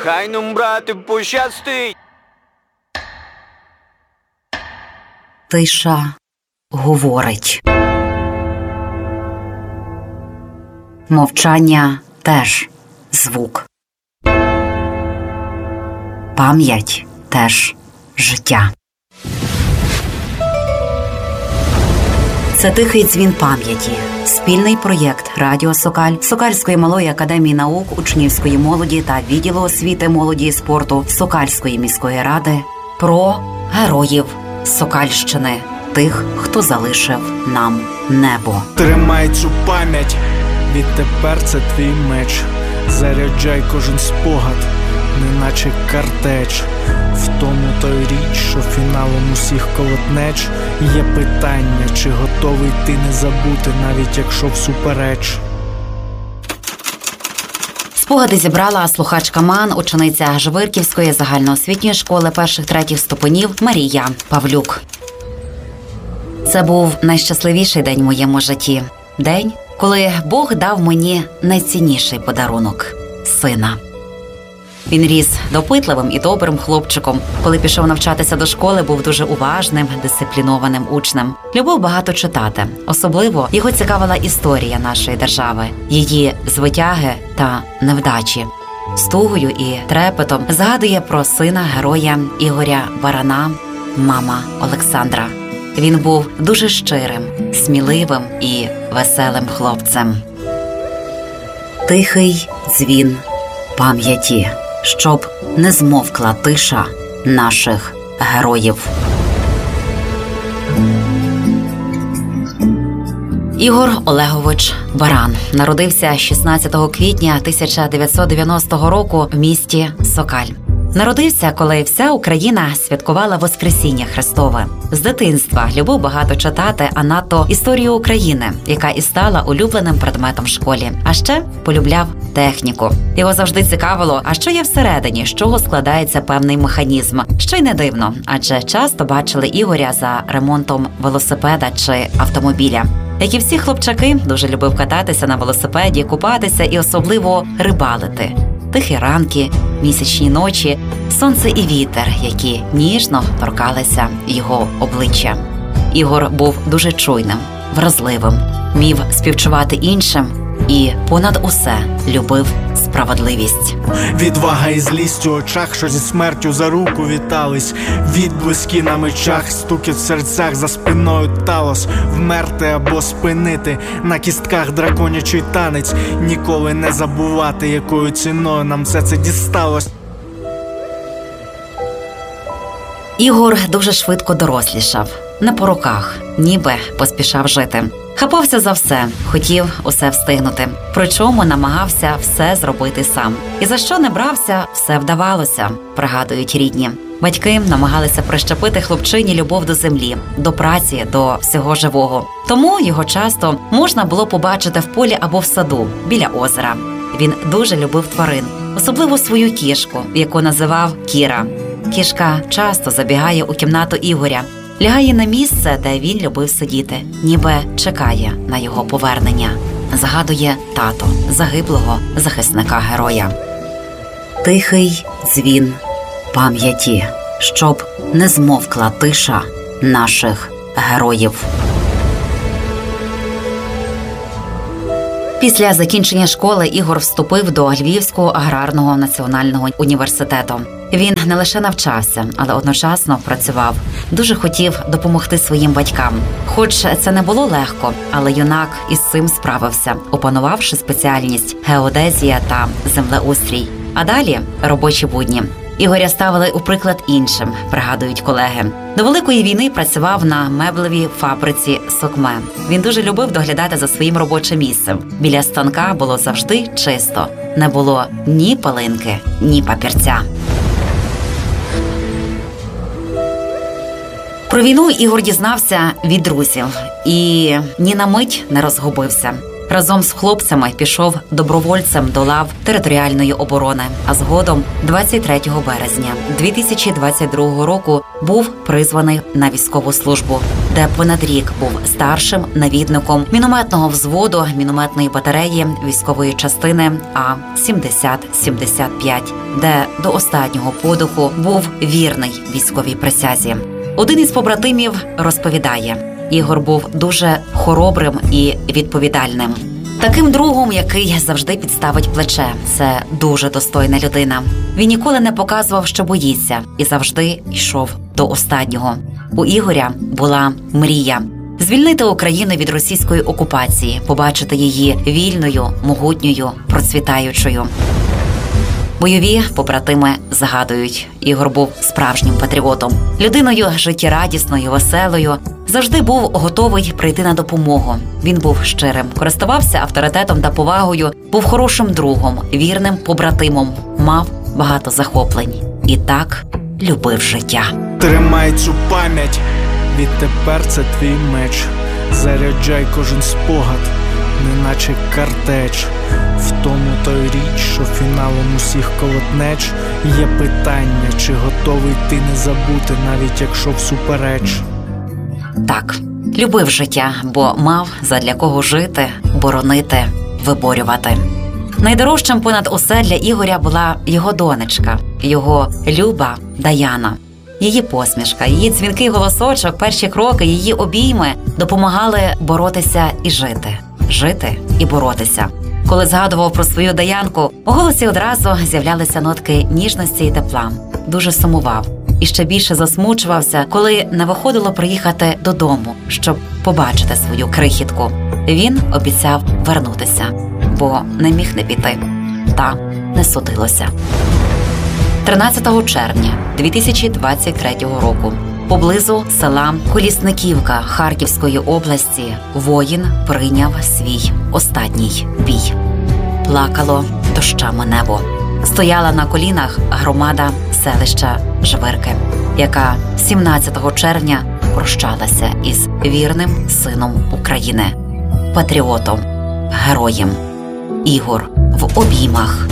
Хай нам, брате, пощастить. Тиша говорить. Мовчання теж звук. Пам'ять теж життя. Це «Тихий дзвін пам'яті» – спільний проєкт Радіо Сокаль, Сокальської малої академії наук, учнівської молоді та відділу освіти, молоді і спорту Сокальської міської ради про героїв Сокальщини, тих, хто залишив нам небо. Тримай цю пам'ять, відтепер це твій меч. Заряджай кожен спогад, неначе картеч. В тому той річ, що фіналом усіх колотнеч. Є питання, чи готовий ти не забути, навіть якщо всупереч. Спогади зібрала слухачка МАН, учениця Жвирківської загальноосвітньої школи перших-третіх ступенів Марія Павлюк. Це був найщасливіший день в моєму житті. День, коли Бог дав мені найцінніший подарунок – сина. Він ріс допитливим і добрим хлопчиком. Коли пішов навчатися до школи, був дуже уважним, дисциплінованим учнем. Любив багато читати. Особливо його цікавила історія нашої держави, її звитяги та невдачі. З тугою і трепетом згадує про сина героя Ігоря Барана, мама Олександра. Він був дуже щирим, сміливим і веселим хлопцем. Тихий дзвін пам'яті, щоб не змовкла тиша наших героїв. Ігор Олегович Баран народився 16 квітня 1990 року в місті Сокаль. Народився, коли вся Україна святкувала Воскресіння Христове. З дитинства любив багато читати, а надто історію України, яка і стала улюбленим предметом в школі. А ще полюбляв техніку. Його завжди цікавило, а що є всередині, з чого складається певний механізм. Що й не дивно, адже часто бачили Ігоря за ремонтом велосипеда чи автомобіля. Як і всі хлопчаки, дуже любив кататися на велосипеді, купатися і особливо рибалити. Тихі ранки, місячні ночі, сонце і вітер, які ніжно торкалися його обличчя. Ігор був дуже чуйним, вразливим, вмів співчувати іншим і понад усе любив справедливість. Відвага і злість у очах, що зі смертю за руку вітались. Відблиски на мечах, стукіт в серцях, за спиною талос. Вмерти або спинити, на кістках драконячий танець. Ніколи не забувати, якою ціною нам все це дісталось. Ігор дуже швидко дорослішав, не по роках, ніби поспішав жити. Хапався за все, хотів усе встигнути, причому намагався все зробити сам. І за що не брався, все вдавалося, пригадують рідні. Батьки намагалися прищепити хлопчині любов до землі, до праці, до всього живого. Тому його часто можна було побачити в полі або в саду, біля озера. Він дуже любив тварин, особливо свою кішку, яку називав Кіра. Кішка часто забігає у кімнату Ігоря, лягає на місце, де він любив сидіти, ніби чекає на його повернення. Згадує тато загиблого захисника-героя. Тихий дзвін пам'яті, щоб не змовкла тиша наших героїв. Після закінчення школи Ігор вступив до Львівського аграрного національного університету. Він не лише навчався, але одночасно працював. Дуже хотів допомогти своїм батькам. Хоч це не було легко, але юнак із цим справився, опанувавши спеціальність геодезія та землеустрій. А далі робочі будні. Ігоря ставили у приклад іншим, пригадують колеги. До Великої війни працював на меблевій фабриці «Сокме». Він дуже любив доглядати за своїм робочим місцем. Біля станка було завжди чисто. Не було ні пилинки, ні папірця. Про війну Ігор дізнався від друзів і ні на мить не розгубився. Разом з хлопцями пішов добровольцем до лав територіальної оборони, а згодом 23 березня 2022 року був призваний на військову службу, де понад рік був старшим навідником мінометного взводу мінометної батареї військової частини А-70-75, де до останнього подиху був вірний військовій присязі. Один із побратимів розповідає: Ігор був дуже хоробрим і відповідальним. Таким другом, який завжди підставить плече. Це дуже достойна людина. Він ніколи не показував, що боїться, і завжди йшов до останнього. У Ігоря була мрія – звільнити Україну від російської окупації, побачити її вільною, могутньою, процвітаючою. Бойові побратими згадують: Ігор був справжнім патріотом, людиною життєрадісною, веселою, завжди був готовий прийти на допомогу. Він був щирим, користувався авторитетом та повагою, був хорошим другом, вірним побратимом, мав багато захоплень і так любив життя. Тримай цю пам'ять, відтепер це твій меч. Заряджай кожен спогад, неначе картеч. В тому той річ, що фіналом усіх колотнеч. Є питання, чи готовий ти не забути, навіть якщо всупереч. Так, любив життя, бо мав задля кого жити, боронити, виборювати. Найдорожчим понад усе для Ігоря була його донечка, його люба Даяна. Її посмішка, її дзвінкий голосочок, перші кроки, її обійми допомагали боротися і жити. Жити і боротися. Коли згадував про свою Даянку, у голосі одразу з'являлися нотки ніжності і тепла. Дуже сумував. І ще більше засмучувався, коли не виходило приїхати додому, щоб побачити свою крихітку. Він обіцяв вернутися, бо не міг не піти. Та не судилося. 13 червня 2023 року поблизу села Колісниківка Харківської області воїн прийняв свій останній бій. Плакало дощами небо. Стояла на колінах громада селища Жвирки, яка 17 червня прощалася із вірним сином України, патріотом, героєм. Ігор в обіймах